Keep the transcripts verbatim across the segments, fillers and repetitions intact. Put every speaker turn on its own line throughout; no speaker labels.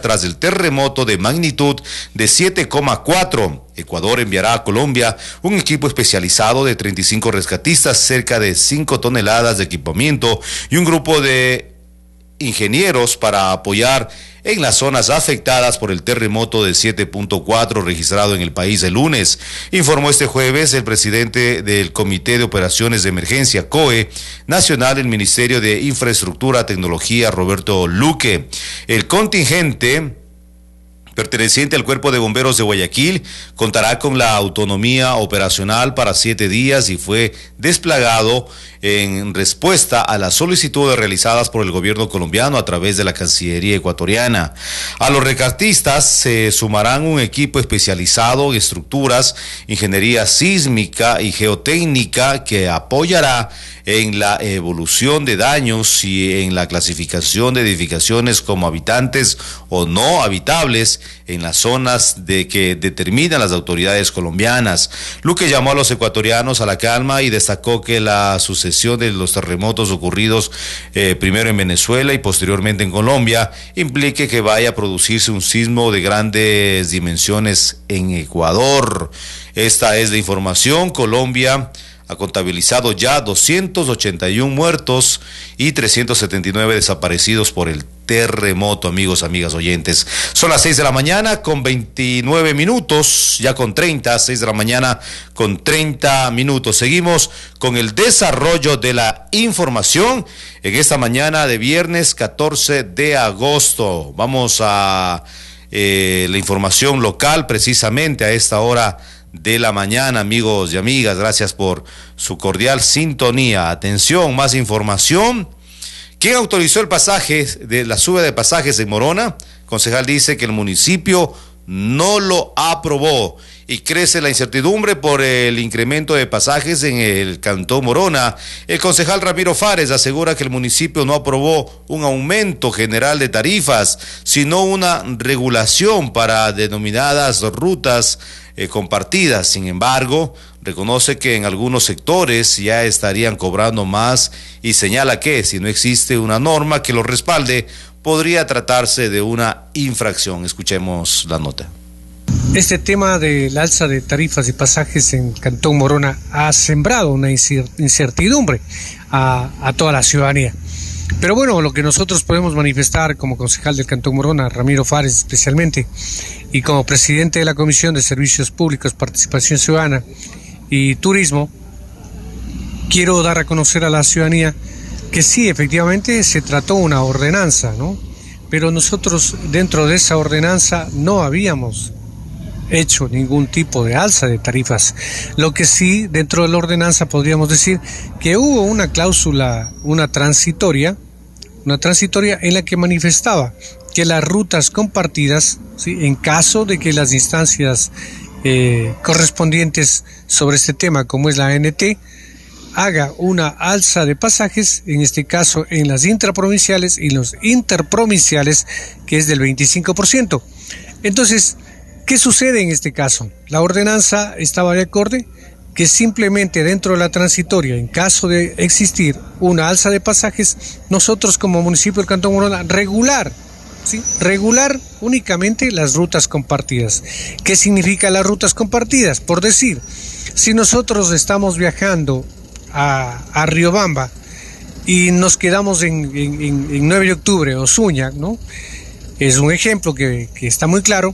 tras el terremoto de magnitud de siete coma cuatro. Ecuador enviará a Colombia un equipo especializado de treinta y cinco rescatistas, cerca de cinco toneladas de equipamiento y un grupo de ingenieros para apoyar en las zonas afectadas por el terremoto de siete punto cuatro registrado en el país el lunes, informó este jueves el presidente del Comité de Operaciones de Emergencia, C O E, nacional del Ministerio de Infraestructura y Tecnología, Roberto Luque. El contingente perteneciente al Cuerpo de Bomberos de Guayaquil contará con la autonomía operacional para siete días y fue desplegado en respuesta a las solicitudes realizadas por el gobierno colombiano a través de la Cancillería ecuatoriana. A los rescatistas se sumarán un equipo especializado en estructuras, ingeniería sísmica y geotécnica que apoyará en la evolución de daños y en la clasificación de edificaciones como habitantes o no habitables en las zonas de que determinan las autoridades colombianas. Luque llamó a los ecuatorianos a la calma y destacó que la sucesión de los terremotos ocurridos eh, primero en Venezuela y posteriormente en Colombia implique que vaya a producirse un sismo de grandes dimensiones en Ecuador. Esta es la información. Colombia ha contabilizado ya doscientos ochenta y uno muertos y trescientos setenta y nueve desaparecidos por el terremoto, amigos, amigas oyentes. Son las seis de la mañana con veintinueve minutos, ya con treinta, seis de la mañana con treinta minutos. Seguimos con el desarrollo de la información en esta mañana de viernes catorce de agosto. Vamos a eh, la información local precisamente a esta hora de la mañana, amigos y amigas. Gracias por su cordial sintonía. Atención, más información. ¿Quién autorizó el pasaje de la suba de pasajes en Morona? El concejal dice que el municipio no lo aprobó y crece la incertidumbre por el incremento de pasajes en el Cantón Morona. El concejal Ramiro Fares asegura que el municipio no aprobó un aumento general de tarifas, sino una regulación para denominadas rutas eh, compartidas. Sin embargo, reconoce que en algunos sectores ya estarían cobrando más y señala que si no existe una norma que lo respalde, podría tratarse de una infracción. Escuchemos la nota.
Este tema del alza de tarifas y pasajes en Cantón Morona ha sembrado una incertidumbre a, a toda la ciudadanía. Pero bueno, lo que nosotros podemos manifestar como concejal del Cantón Morona, Ramiro Fares especialmente, y como presidente de la Comisión de Servicios Públicos, Participación Ciudadana y Turismo, quiero dar a conocer a la ciudadanía que sí, efectivamente se trató una ordenanza, ¿no? Pero nosotros dentro de esa ordenanza no habíamos hecho ningún tipo de alza de tarifas. Lo que sí, dentro de la ordenanza podríamos decir que hubo una cláusula, una transitoria, una transitoria en la que manifestaba que las rutas compartidas, ¿sí?, en caso de que las instancias eh, correspondientes sobre este tema, como es la A N T, haga una alza de pasajes, en este caso en las intraprovinciales y los interprovinciales, que es del veinticinco por ciento. Entonces, ¿qué sucede en este caso? La ordenanza estaba de acuerdo que simplemente dentro de la transitoria, en caso de existir una alza de pasajes, nosotros como municipio del Cantón Morona regular, ¿sí? regular únicamente las rutas compartidas. ¿Qué significa las rutas compartidas? Por decir, si nosotros estamos viajando a, a Riobamba y nos quedamos en, en, en nueve de octubre o Suña, ¿no? Es un ejemplo que, que está muy claro.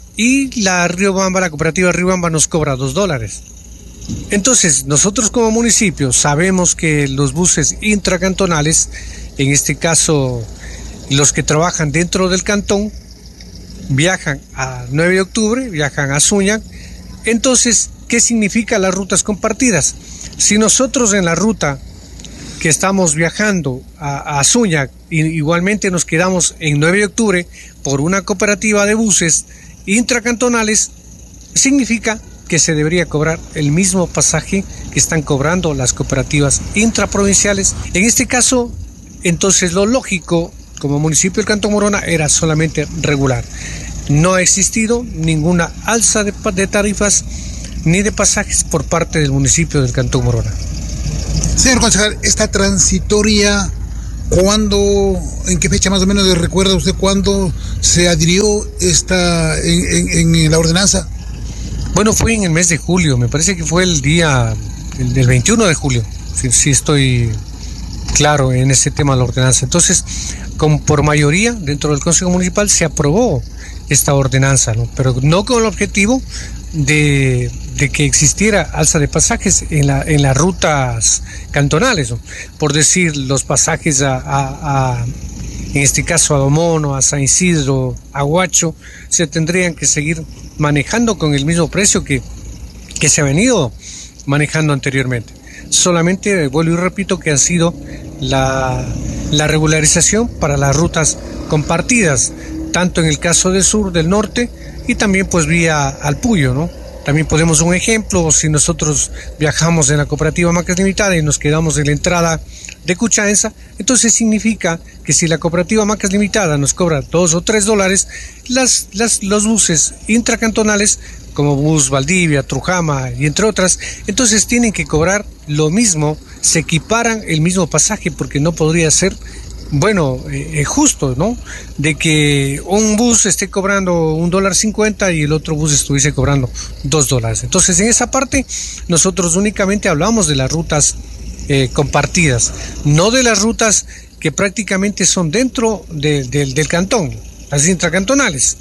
Y la Riobamba, la cooperativa Riobamba nos cobra dos dólares. Entonces, nosotros como municipio sabemos que los buses intracantonales, en este caso los que trabajan dentro del cantón, viajan a nueve de octubre, viajan a Suña. Entonces, ¿qué significa las rutas compartidas? Si nosotros en la ruta que estamos viajando a, a Suña, igualmente nos quedamos en nueve de octubre por una cooperativa de buses intracantonales, significa que se debería cobrar el mismo pasaje que están cobrando las cooperativas intraprovinciales. En este caso, entonces lo lógico como municipio del Cantón Morona era solamente regular. No ha existido ninguna alza de, de tarifas ni de pasajes por parte del municipio del Cantón Morona.
Señor concejal, esta transitoria ¿Cuándo, en qué fecha más o menos recuerda usted cuándo se adhirió esta en, en, en la ordenanza?
Bueno, fue en el mes de julio, me parece que fue el día el del veintiuno de julio, si, si estoy claro en ese tema de la ordenanza. Entonces, con, por mayoría dentro del Consejo Municipal se aprobó esta ordenanza, ¿no? Pero no con el objetivo de, de que existiera alza de pasajes en, la, en las rutas cantonales, ¿no? Por decir, los pasajes a, a, a en este caso a Domono, a San Isidro, a Huacho, se tendrían que seguir manejando con el mismo precio que, que se ha venido manejando anteriormente. Solamente, vuelvo y repito, que ha sido la, la regularización para las rutas compartidas, tanto en el caso del sur, del norte, y también pues vía al Puyo, ¿no? También podemos un ejemplo, si nosotros viajamos en la cooperativa Macas Limitada y nos quedamos en la entrada de Cuchaenza, entonces significa que si la cooperativa Macas Limitada nos cobra dos o tres dólares, las, las, los buses intracantonales, como Bus Valdivia, Trujama y entre otras, entonces tienen que cobrar lo mismo, se equiparan el mismo pasaje, porque no podría ser bueno, eh, justo, ¿no? De que un bus esté cobrando un dólar cincuenta y el otro bus estuviese cobrando dos dólares. Entonces, en esa parte, nosotros únicamente hablamos de las rutas eh, compartidas, no de las rutas que prácticamente son dentro de, de, del cantón, las intracantonales.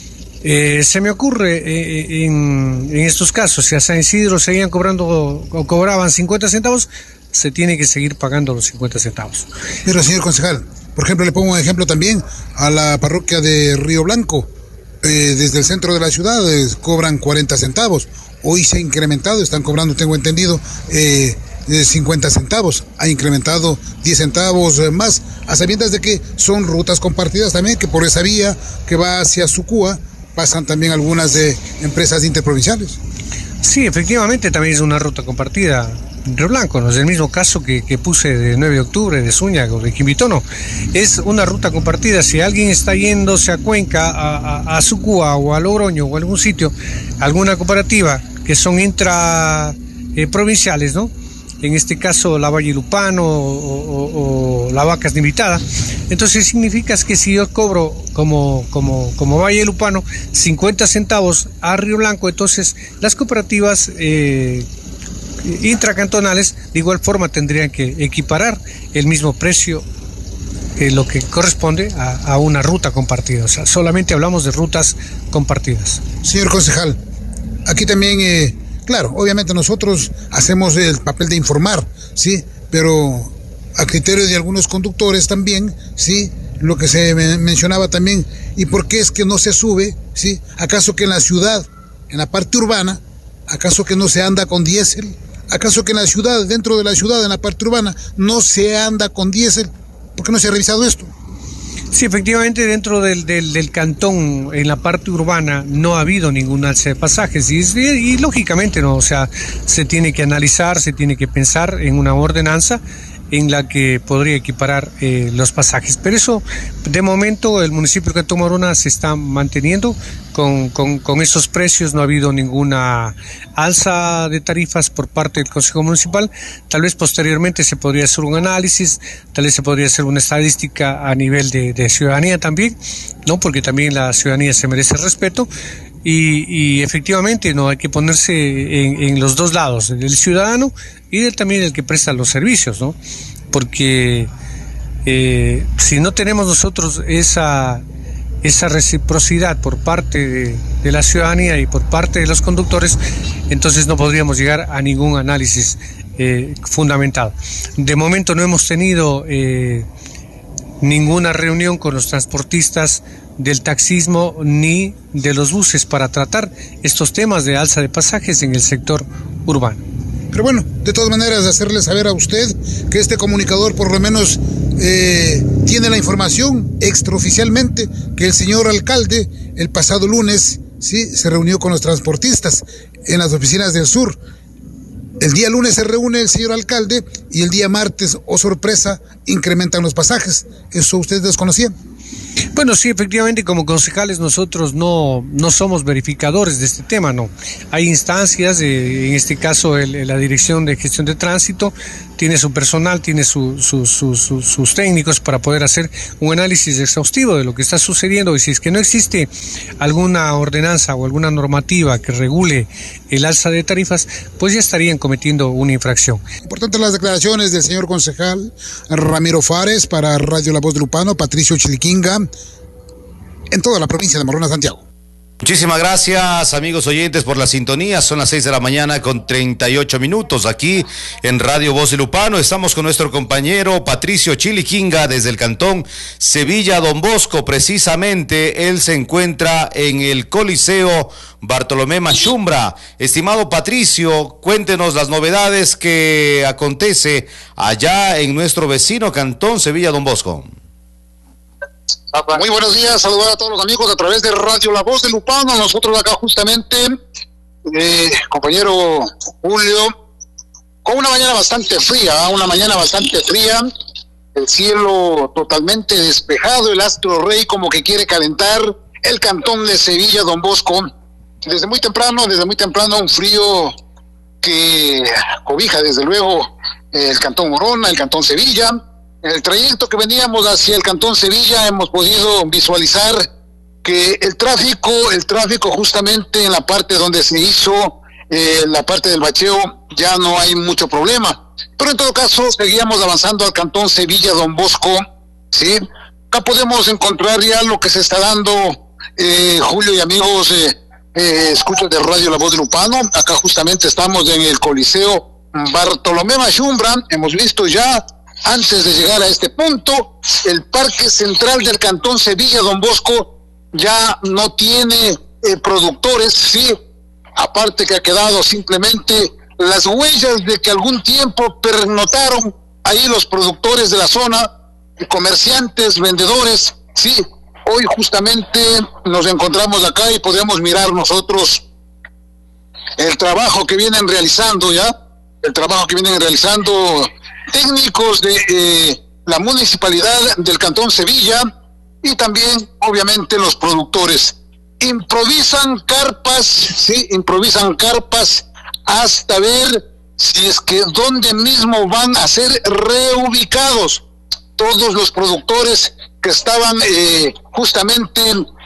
Eh, se me ocurre eh, en, en estos casos, si a San Isidro seguían cobrando o cobraban cincuenta centavos, se tiene que seguir pagando los cincuenta centavos.
Pero, señor concejal, por ejemplo, le pongo un ejemplo también a la parroquia de Río Blanco. Eh, desde el centro de la ciudad eh, cobran cuarenta centavos. Hoy se ha incrementado, están cobrando, tengo entendido, eh, cincuenta centavos. Ha incrementado diez centavos eh, más, a sabiendas de que son rutas compartidas también, que por esa vía que va hacia Sucúa pasan también algunas de empresas interprovinciales.
Sí, efectivamente, también es una ruta compartida. Río Blanco, no es el mismo caso que, que puse de nueve de octubre, de Zúñiga o de Quimbitono. Es una ruta compartida. Si alguien está yéndose a Cuenca, a, a, a Sucúa o a Logroño o a algún sitio, alguna cooperativa que son intra eh, provinciales, ¿no? En este caso la Valle Lupano o, o, o la Vacas Limitada. Entonces significa que si yo cobro como, como, como Valle Lupano cincuenta centavos a Río Blanco, entonces las cooperativas eh, intracantonales de igual forma tendrían que equiparar el mismo precio, eh, lo que corresponde a, a una ruta compartida. O sea, solamente hablamos de rutas compartidas.
Señor concejal, aquí también, eh, claro, obviamente nosotros hacemos el papel de informar, sí, pero a criterio de algunos conductores también, sí, lo que se me mencionaba también, ¿y por qué es que no se sube? ¿Sí? ¿Acaso que en la ciudad, en la parte urbana, acaso que no se anda con diésel? ¿Acaso que en la ciudad, dentro de la ciudad, en la parte urbana, no se anda con diésel? ¿Por qué no se ha revisado esto?
Sí, efectivamente, dentro del, del, del cantón, en la parte urbana, no ha habido ningún alza de pasajes y, y, y lógicamente no, o sea, se tiene que analizar, se tiene que pensar en una ordenanza en la que podría equiparar eh, los pasajes. Pero eso, de momento, el municipio de Cantón Morona se está manteniendo con, con, con esos precios. No ha habido ninguna alza de tarifas por parte del Consejo Municipal. Tal vez posteriormente se podría hacer un análisis, tal vez se podría hacer una estadística a nivel de, de ciudadanía también, ¿no? Porque también la ciudadanía se merece respeto. Y, y efectivamente no hay que ponerse en, en los dos lados, del ciudadano y del, también del que presta los servicios, ¿no? Porque eh, si no tenemos nosotros esa, esa reciprocidad por parte de, de la ciudadanía y por parte de los conductores, entonces no podríamos llegar a ningún análisis eh, fundamentado. De momento no hemos tenido eh, ninguna reunión con los transportistas del taxismo ni de los buses para tratar estos temas de alza de pasajes en el sector urbano.
Pero bueno, de todas maneras, hacerle saber a usted que este comunicador por lo menos eh, tiene la información extraoficialmente que el señor alcalde el pasado lunes sí se reunió con los transportistas en las oficinas del sur. El día lunes se reúne el señor alcalde y el día martes, oh sorpresa, incrementan los pasajes. ¿Eso ustedes desconocían?
Bueno, sí, efectivamente, como concejales nosotros no, no somos verificadores de este tema, no. Hay instancias, eh, en este caso el, la Dirección de Gestión de Tránsito tiene su personal, tiene su, su, su, su, sus técnicos para poder hacer un análisis exhaustivo de lo que está sucediendo, y si es que no existe alguna ordenanza o alguna normativa que regule el alza de tarifas, pues ya estarían cometiendo una infracción.
Importantes las declaraciones del señor concejal Ramiro Fares para Radio La Voz de Lupano, Patricio Chiliquinga, en toda la provincia de Morona, Santiago.
Muchísimas gracias, amigos oyentes, por la sintonía. Son las seis de la mañana con treinta y ocho minutos aquí en Radio Voz de Lupano. Estamos con nuestro compañero Patricio Chiliquinga desde el cantón Sevilla Don Bosco. Precisamente él se encuentra en el Coliseo Bartolomé Machumbra. Estimado Patricio, cuéntenos las novedades que acontece allá en nuestro vecino cantón Sevilla Don Bosco.
Muy buenos días, saludar a todos los amigos a través de Radio La Voz de Lupano. Nosotros acá justamente, eh, compañero Julio, con una mañana bastante fría, una mañana bastante fría, el cielo totalmente despejado, el astro rey como que quiere calentar el cantón de Sevilla Don Bosco. Desde muy temprano, desde muy temprano un frío que cobija desde luego el cantón Morona, el cantón Sevilla. En el trayecto que veníamos hacia el cantón Sevilla hemos podido visualizar que el tráfico, el tráfico justamente en la parte donde se hizo eh, la parte del bacheo ya no hay mucho problema. Pero en todo caso seguíamos avanzando al cantón Sevilla Don Bosco, ¿sí? Acá podemos encontrar ya lo que se está dando, eh, Julio y amigos, eh, eh, escuchas de Radio La Voz de Lupano. Acá justamente estamos en el Coliseo Bartolomé Machumbra. Hemos visto ya, antes de llegar a este punto, el Parque Central del Cantón Sevilla Don Bosco ya no tiene eh, productores, sí, aparte que ha quedado simplemente las huellas de que algún tiempo pernotaron ahí los productores de la zona, comerciantes, vendedores, sí. Hoy justamente nos encontramos acá y podemos mirar nosotros el trabajo que vienen realizando ya, el trabajo que vienen realizando técnicos de eh, la municipalidad del Cantón Sevilla y también obviamente los productores. Improvisan carpas, sí, improvisan carpas hasta ver si es que dónde mismo van a ser reubicados todos los productores que estaban eh, justamente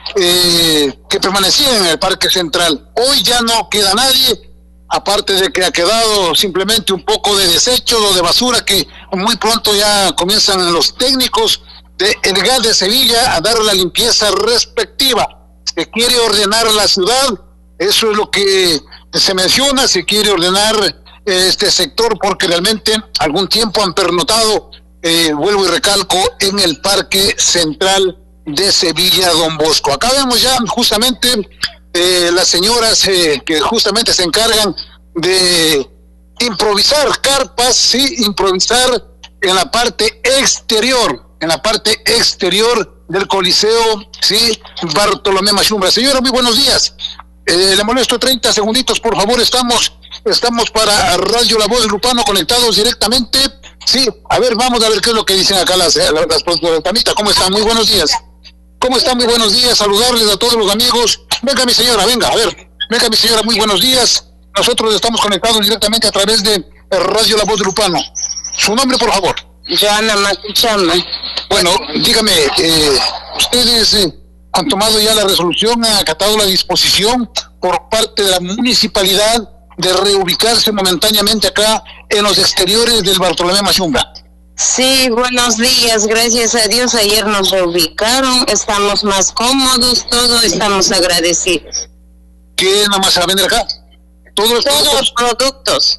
eh, que permanecían en el Parque Central. Hoy ya no queda nadie, aparte de que ha quedado simplemente un poco de desecho o de basura que muy pronto ya comienzan los técnicos de el G A S de Sevilla a dar la limpieza respectiva. Se quiere ordenar la ciudad, eso es lo que se menciona, se quiere ordenar este sector porque realmente algún tiempo han pernotado, eh, vuelvo y recalco, en el Parque Central de Sevilla Don Bosco. Acá vemos ya justamente Eh, las señoras eh, que justamente se encargan de improvisar carpas, sí, improvisar en la parte exterior, en la parte exterior del Coliseo, sí, Bartolomé Machumbra. Señora, muy buenos días. Eh, le molesto treinta segunditos, por favor. Estamos, estamos para Radio La Voz de Lupano conectados directamente. Sí, a ver, vamos a ver qué es lo que dicen acá las, las, las productoras. Tamita, ¿cómo están? Muy buenos días. ¿Cómo están? Muy buenos días, saludarles a todos los amigos. Venga mi señora, venga, a ver, venga mi señora, muy buenos días. Nosotros estamos conectados directamente a través de Radio La Voz de Lupano. Su nombre, por favor.
Joana Matuchama.
Bueno, dígame, eh, ustedes eh, han tomado ya la resolución, han acatado la disposición por parte de la municipalidad de reubicarse momentáneamente acá en los exteriores del Bartolomé Machumbra.
Sí, buenos días, gracias a Dios ayer nos reubicaron, estamos más cómodos, todo, estamos agradecidos.
¿Qué nada más se va a vender acá? Todos los
Todos
productos,
los productos.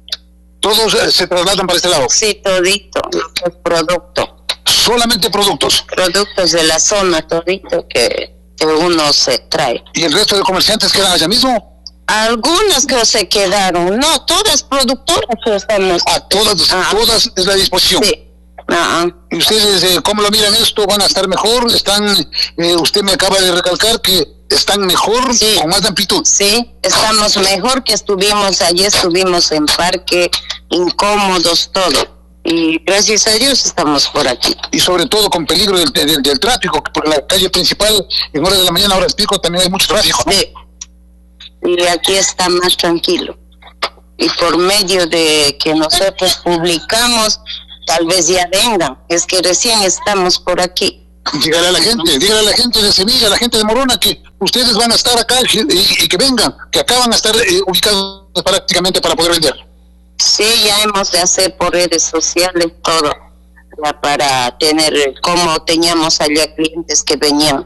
todos eh, se trasladan para este lado.
Sí, todito, los productos.
Solamente productos.
Productos de la zona, todito que, que uno se trae.
¿Y el resto de comerciantes quedan allá mismo?
Algunas que se quedaron, no, todas productoras estamos.
Ah, todas,
Ah.
todas es la disposición.
Sí. Ah,
¿Y ustedes eh, cómo lo miran esto? ¿Van a estar mejor? ¿Están, eh, usted me acaba de recalcar que están mejor,
sí,
con más amplitud?
Sí, estamos mejor que estuvimos allí, estuvimos en parque, incómodos, todo. Y gracias a Dios estamos por aquí.
Y sobre todo con peligro del, del, del tráfico, que por la calle principal, en horas de la mañana, horas pico, también hay mucho tráfico, ¿no?
Sí. Y aquí está más tranquilo. y por medio de que nosotros publicamos, tal vez ya vengan. Es que recién estamos por aquí.
Dígale a la gente, dígale a la gente de Sevilla, a la gente de Morona, que ustedes van a estar acá y, y que vengan, que acá van a estar eh, ubicados prácticamente para poder vender.
Sí, ya hemos de hacer por redes sociales todo, ya para tener, como teníamos allá clientes que venían.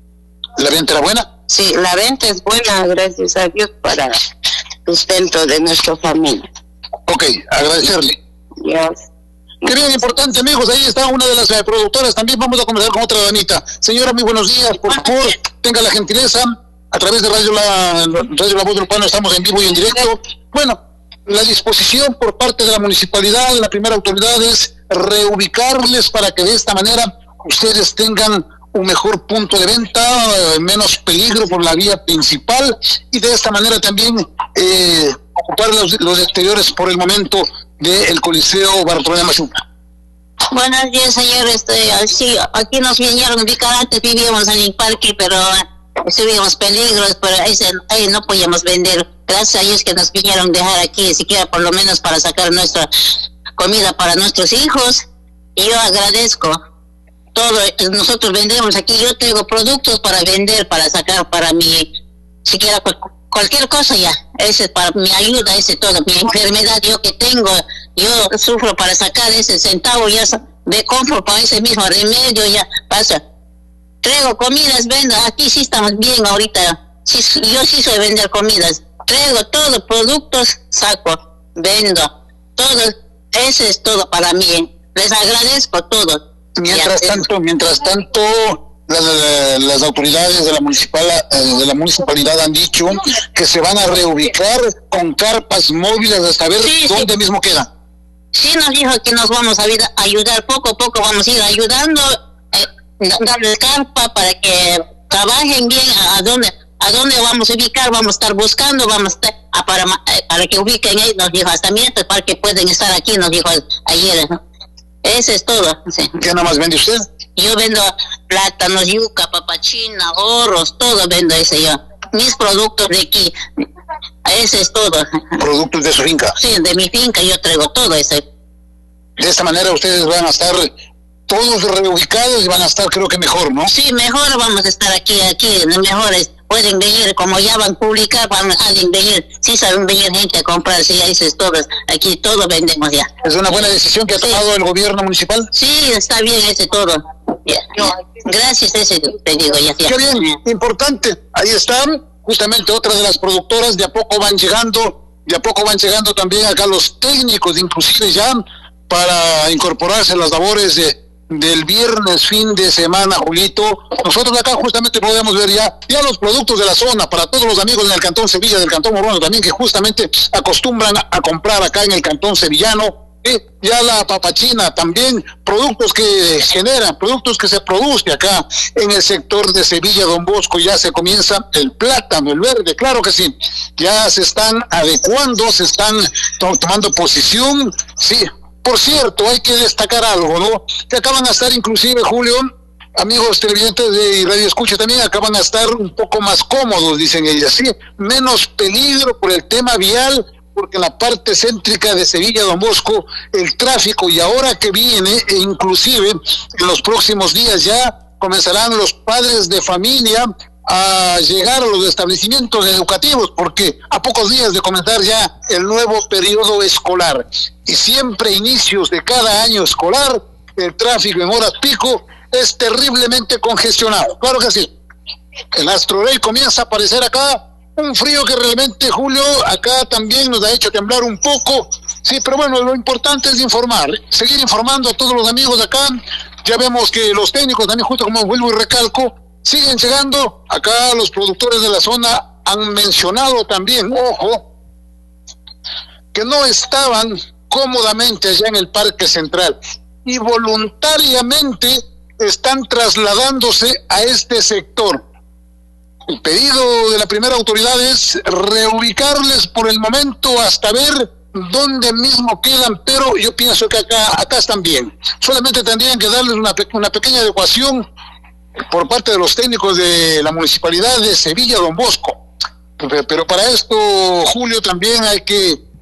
¿La venta era buena?
Sí, la venta es buena, gracias a Dios, para sustento de nuestra familia.
Ok, agradecerle.
Yes.
Qué bien importante, amigos, ahí está una de las eh, productoras. También vamos a conversar con otra danita. Señora, muy buenos días, por favor, tenga la gentileza, a través de Radio La, Radio La Voz del Urbano, estamos en vivo y en directo. Bueno, la disposición por parte de la municipalidad, de la primera autoridad, es reubicarles para que de esta manera ustedes tengan un mejor punto de venta, eh, menos peligro por la vía principal, y de esta manera también eh, ocupar los, los exteriores por el momento del Coliseo Bartolomé Machuca.
Buenos días, señor. Estoy así, aquí nos vinieron a ubicar. Antes vivíamos en el parque, pero subíamos peligros, pero ahí, se, ahí no podíamos vender. Gracias a ellos que nos vinieron a dejar aquí, siquiera por lo menos para sacar nuestra comida para nuestros hijos. Y yo agradezco todo. Nosotros vendemos aquí. Yo tengo productos para vender, para sacar para mi, siquiera cual, cualquier cosa ya. Ese es para mi ayuda, ese todo. Mi enfermedad yo que tengo, yo sufro para sacar ese centavo, ya me compro para ese mismo remedio, ya pasa. Traigo comidas, vendo. Aquí sí estamos bien ahorita. Sí, yo sí soy vender comidas. Traigo todos productos, saco, vendo. Todo, ese es todo para mí. Les agradezco todo.
Mientras tanto, mientras tanto, las, las autoridades de la municipal, de la municipalidad han dicho que se van a reubicar con carpas móviles hasta ver sí, dónde sí. mismo quedan.
Sí, nos dijo que nos vamos a ayudar poco a poco, vamos a ir ayudando, eh, darles carpa para que trabajen bien a, a dónde a dónde vamos a ubicar, vamos a estar buscando, vamos a estar a para, para que ubiquen ahí, nos dijo, hasta mientras para que pueden estar aquí, nos dijo ayer, ¿no? Eso es todo. Sí.
¿Qué nomás vende usted?
Yo vendo plátanos, yuca, papachina, ahorros, todo vendo ese yo. Mis productos de aquí, ese es todo.
¿Productos de su finca?
Sí, de mi finca yo traigo todo ese.
De esta manera ustedes van a estar todos reubicados y van a estar creo que mejor, ¿no?
Sí, mejor vamos a estar aquí, aquí, mejor es, pueden venir, como ya van a publicar, van a venir, sí saben venir gente a comprar, sí, ahí es todo, aquí todo vendemos ya.
¿Es una buena decisión que ha tomado sí. el gobierno municipal?
Sí, está bien ese todo. Ya, ya. Gracias, ese te digo ya. ya.
Qué bien, importante, ahí están, justamente otras de las productoras, de a poco van llegando, de a poco van llegando también acá los técnicos, inclusive ya, para incorporarse a las labores de del viernes, fin de semana, Julito. Nosotros acá justamente podemos ver ya, ya los productos de la zona, para todos los amigos en el Cantón Sevilla, del Cantón Morona también, que justamente acostumbran a comprar acá en el Cantón Sevillano. Eh, ya la papachina también, productos que generan, productos que se produce acá en el sector de Sevilla, Don Bosco, ya se comienza el plátano, el verde, claro que sí, ya se están adecuando, se están to- tomando posición, sí. Por cierto, hay que destacar algo, ¿no? Que acaban a estar inclusive, Julio, amigos televidentes de Radio Escucha también, acaban a estar un poco más cómodos, dicen ellas, sí, menos peligro por el tema vial, porque en la parte céntrica de Sevilla, Don Bosco, el tráfico, y ahora que viene, e inclusive en los próximos días ya comenzarán los padres de familia a llegar a los establecimientos educativos, porque a pocos días de comenzar ya el nuevo periodo escolar, y siempre inicios de cada año escolar, el tráfico en horas pico es terriblemente congestionado, claro que sí. El Astro Rey comienza a aparecer acá, un frío que realmente, Julio, acá también nos ha hecho temblar un poco, sí, pero bueno, lo importante es informar, seguir informando a todos los amigos de acá. Ya vemos que los técnicos también, justo como vuelvo y recalco, siguen llegando. Acá los productores de la zona han mencionado también, ojo, que no estaban cómodamente allá en el Parque Central y voluntariamente están trasladándose a este sector. El pedido de la primera autoridad es reubicarles por el momento hasta ver dónde mismo quedan, pero yo pienso que acá, acá están bien. Solamente tendrían que darles una, una pequeña adecuación por parte de los técnicos de la municipalidad de Sevilla, Don Bosco. Pero para esto, Julio, también hay que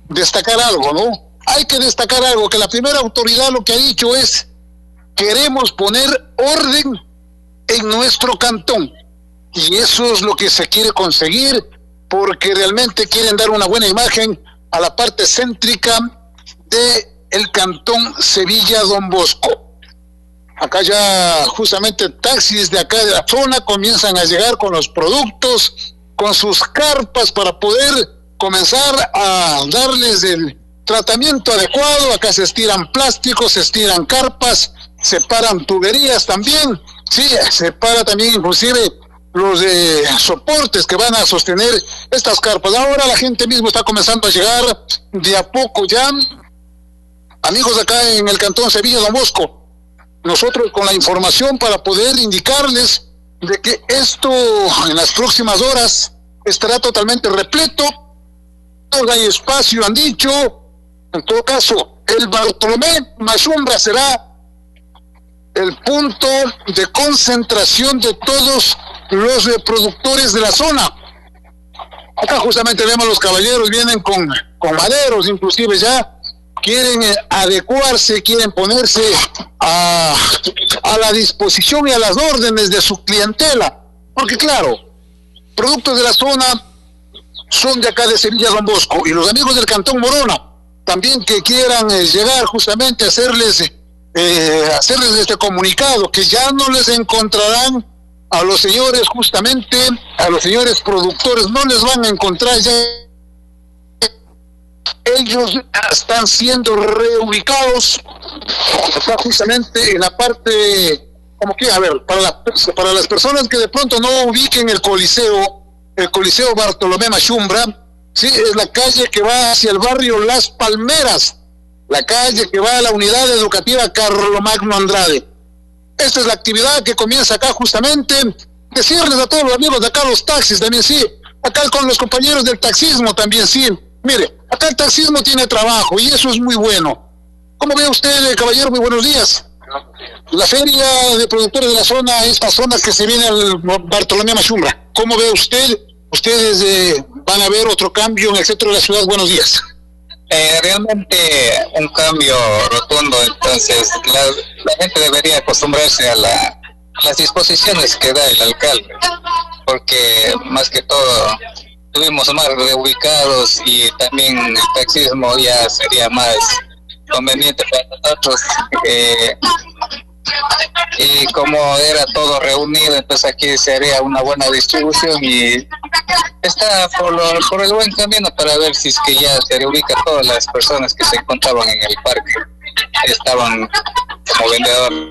destacar algo, ¿no? Hay que destacar algo, que la primera autoridad lo que ha dicho es: queremos poner orden en nuestro cantón. Y eso es lo que se quiere conseguir, porque realmente quieren dar una buena imagen a la parte céntrica de el cantón Sevilla Don Bosco. Acá ya justamente taxis de acá de la zona comienzan a llegar con los productos, con sus carpas para poder comenzar a darles el tratamiento adecuado. Acá se estiran plásticos, se estiran carpas, se paran tuberías también, sí, se para también inclusive los eh, soportes que van a sostener estas carpas. Ahora la gente mismo está comenzando a llegar de a poco ya. Amigos acá en el cantón Sevilla Don Bosco, nosotros con la información para poder indicarles de que esto en las próximas horas estará totalmente repleto. No hay espacio, han dicho. En todo caso, el Bartolomé Machumbra será el punto de concentración de todos los eh, productores de la zona. Acá justamente vemos los caballeros vienen con, con maderos, inclusive ya quieren eh, adecuarse, quieren ponerse a, a la disposición y a las órdenes de su clientela, porque claro, productos de la zona son de acá de Sevilla Don Bosco, y los amigos del Cantón Morona también que quieran eh, llegar justamente a hacerles eh, hacerles este comunicado, que ya no les encontrarán a los señores, justamente a los señores productores, no les van a encontrar ya. Ellos están siendo reubicados, está justamente en la parte, como que, a ver, para, la, para las personas que de pronto no ubiquen el Coliseo, el Coliseo Bartolomé Machumbra, sí, es la calle que va hacia el barrio Las Palmeras, la calle que va a la unidad educativa Carlomagno Andrade. Esta es la actividad que comienza acá justamente. Decirles a todos los amigos de acá, los taxis también, sí, acá con los compañeros del taxismo también, sí. Mire, acá el taxismo tiene trabajo y eso es muy bueno. ¿Cómo ve usted, caballero? Muy buenos días. La feria de productores de la zona, esta zona que se viene al Bartolomé Machumbra, ¿cómo ve usted? Ustedes eh, van a ver otro cambio en el centro de la ciudad. Buenos días.
Eh, realmente un cambio rotundo, entonces la, la gente debería acostumbrarse a la, las disposiciones que da el alcalde, porque más que todo tuvimos más reubicados y también el taxismo ya sería más conveniente para nosotros. Eh, y como era todo reunido, entonces aquí se haría una buena distribución y está por, lo, por el buen camino para ver si es que ya se reubica todas las personas que se encontraban en el parque, estaban como vendedores.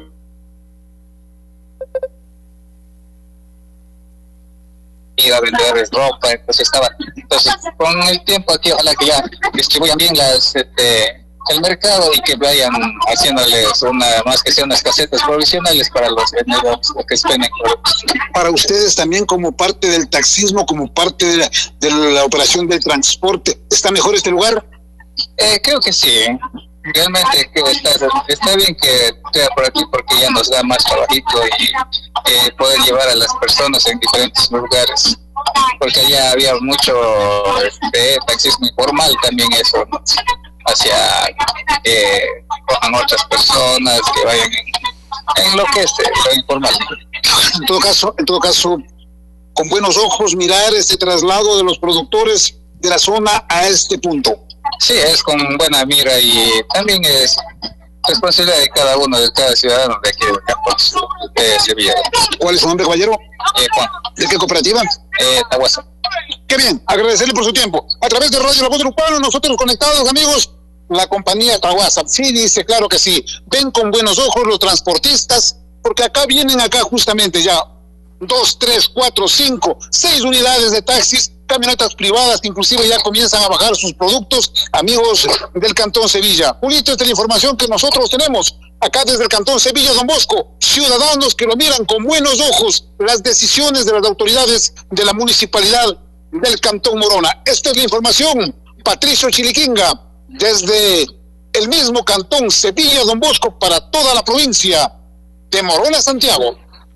Ir a venderles ropa, entonces estaba, entonces con el tiempo aquí ojalá que ya distribuyan bien las este, el mercado y que vayan haciéndoles una, más que sea unas casetas provisionales para los vendedores que esperen.
Para ustedes también como parte del taxismo, como parte de la, de la operación del transporte, ¿está mejor este lugar?
Eh, creo que sí, realmente que está, está bien que esté por aquí porque ya nos da más trabajito y eh, poder llevar a las personas en diferentes lugares, porque allá había mucho de taxismo informal también, eso, ¿no? Hacia que eh, cojan otras personas que vayan en, en lo que es eh, lo informal.
En todo caso, en todo caso, con buenos ojos mirar este traslado de los productores de la zona a este punto.
Sí, es con buena mira y también es responsabilidad de cada uno, de cada ciudadano de aquí del campo de Sevilla.
¿Cuál es su nombre, caballero?
Eh, Juan.
¿De qué cooperativa?
Eh, Tahuasa.
Qué bien, agradecerle por su tiempo. A través de Radio La Voz del Urbano, nosotros conectados, amigos, la compañía Tahuasa. Sí, dice, claro que sí. Ven con buenos ojos los transportistas, porque acá vienen acá justamente ya dos, tres, cuatro, cinco, seis unidades de taxis, camionetas privadas que inclusive ya comienzan a bajar sus productos, amigos del Cantón Sevilla. Julito, esta es la información que nosotros tenemos acá desde el Cantón Sevilla Don Bosco, ciudadanos que lo miran con buenos ojos las decisiones de las autoridades de la municipalidad del Cantón Morona. Esta es la información, Patricio Chiliquinga, desde el mismo Cantón Sevilla Don Bosco para toda la provincia de Morona, Santiago.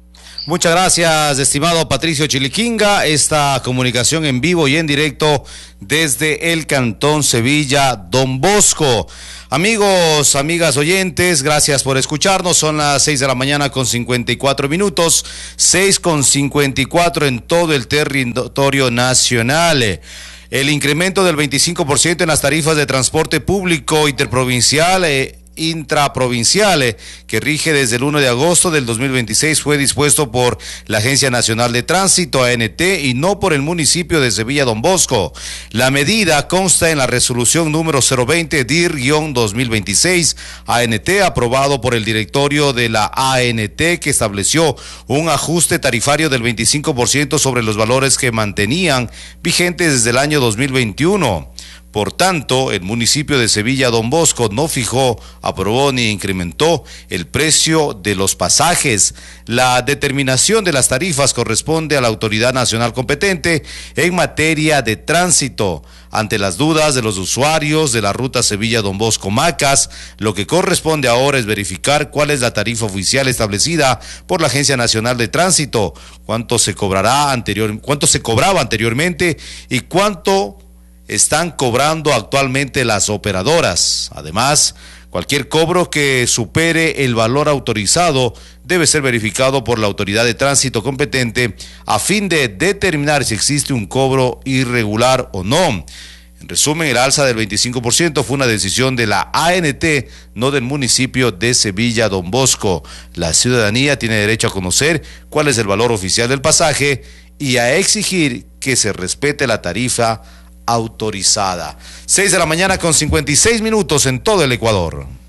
Muchas gracias, estimado Patricio Chiliquinga. Esta comunicación en vivo y en directo desde el Cantón Sevilla, Don Bosco. Amigos, amigas oyentes, gracias por escucharnos. Son las seis de la mañana con cincuenta y cuatro minutos, seis con cincuenta y cuatro en todo el territorio nacional. El incremento del veinticinco por ciento en las tarifas de transporte público interprovincial eh, intraprovincial que rige desde el uno de agosto del dos mil veintiséis fue dispuesto por la Agencia Nacional de Tránsito, A N T, y no por el municipio de Sevilla Don Bosco. La medida consta en la resolución número cero veinte D I R dos mil veintiséis A N T, aprobado por el directorio de la A N T, que estableció un ajuste tarifario del veinticinco por ciento sobre los valores que mantenían vigentes desde el año dos mil veintiuno. Por tanto, el municipio de Sevilla Don Bosco no fijó, aprobó ni incrementó el precio de los pasajes. La determinación de las tarifas corresponde a la autoridad nacional competente en materia de tránsito. Ante las dudas de los usuarios de la ruta Sevilla Don Bosco Macas, lo que corresponde ahora es verificar cuál es la tarifa oficial establecida por la Agencia Nacional de Tránsito, cuánto se cobrará anterior, cuánto se cobraba anteriormente y cuánto están cobrando actualmente las operadoras. Además, cualquier cobro que supere el valor autorizado debe ser verificado por la autoridad de tránsito competente a fin de determinar si existe un cobro irregular o no. En resumen, el alza del veinticinco por ciento fue una decisión de la A N T, no del municipio de Sevilla Don Bosco. La ciudadanía tiene derecho a conocer cuál es el valor oficial del pasaje y a exigir que se respete la tarifa autorizada. seis de la mañana con cincuenta y seis minutos en todo el Ecuador.